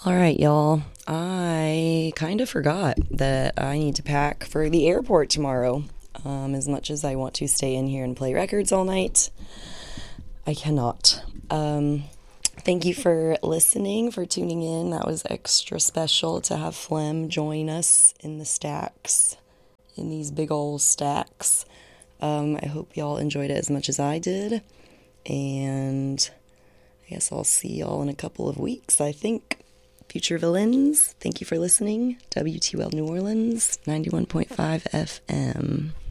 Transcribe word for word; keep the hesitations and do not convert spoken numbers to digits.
All right, y'all. I kind of forgot that I need to pack for the airport tomorrow. Um, as much as I want to stay in here and play records all night, I cannot. Um, thank you for listening, for tuning in. That was extra special to have Flem join us in the stacks, in these big old stacks. Um, I hope y'all enjoyed it as much as I did. And I guess I'll see y'all in a couple of weeks, I think. Future Villains, thank you for listening. W T L New Orleans, ninety-one point five F M.